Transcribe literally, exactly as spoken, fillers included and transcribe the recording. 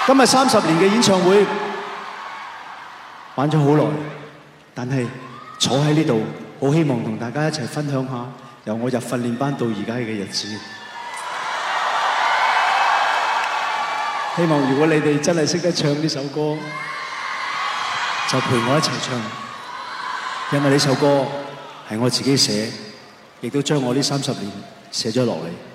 今日三十年嘅演唱會玩咗好耐，但係坐喺呢度，好希望同大家一齊分享下由我入訓練班到而家嘅日子。希望如果你哋真係識得唱呢首歌，就陪我一齊唱，因為呢首歌係我自己寫，亦都將我呢三十年寫咗落嚟。